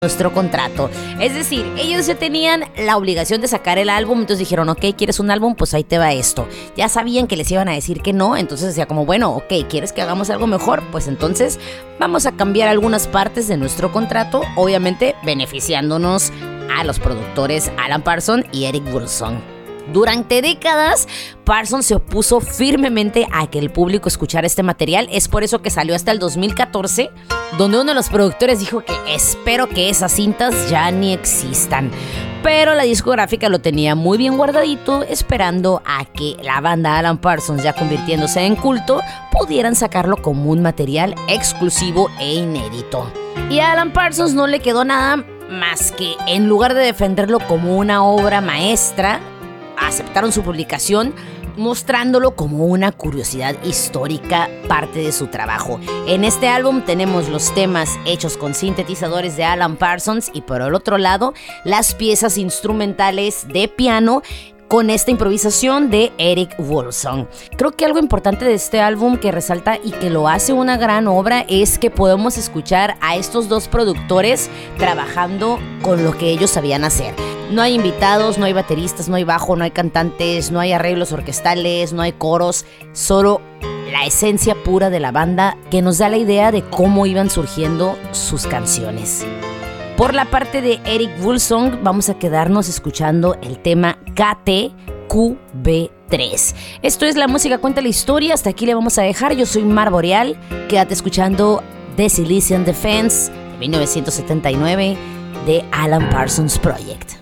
nuestro contrato. Es decir, ellos ya tenían la obligación de sacar el álbum, entonces dijeron, ok, ¿quieres un álbum? Pues ahí te va esto. Ya sabían que les iban a decir que no, entonces decía como, bueno, ok, ¿quieres que hagamos algo mejor? Pues entonces vamos a cambiar algunas partes de nuestro contrato, obviamente beneficiándonos a los productores Alan Parsons y Eric Woolsong. Durante décadas, Parsons se opuso firmemente a que el público escuchara este material. Es por eso que salió hasta el 2014, donde uno de los productores dijo que espero que esas cintas ya ni existan. Pero la discográfica lo tenía muy bien guardadito, esperando a que la banda Alan Parsons, ya convirtiéndose en culto, pudieran sacarlo como un material exclusivo e inédito. Y a Alan Parsons no le quedó nada más que, en lugar de defenderlo como una obra maestra, aceptaron su publicación mostrándolo como una curiosidad histórica, parte de su trabajo. En este álbum tenemos los temas hechos con sintetizadores de Alan Parsons y por el otro lado las piezas instrumentales de piano con esta improvisación de Eric Woolsong. Creo que algo importante de este álbum que resalta y que lo hace una gran obra es que podemos escuchar a estos dos productores trabajando con lo que ellos sabían hacer. No hay invitados, no hay bateristas, no hay bajo, no hay cantantes, no hay arreglos orquestales, no hay coros, solo la esencia pura de la banda que nos da la idea de cómo iban surgiendo sus canciones. Por la parte de Eric Woolsong vamos a quedarnos escuchando el tema KTQB3. Esto es La Música Cuenta la Historia, hasta aquí le vamos a dejar. Yo soy Mar Boreal, quédate escuchando The Silesian Defense de 1979 de Alan Parsons Project.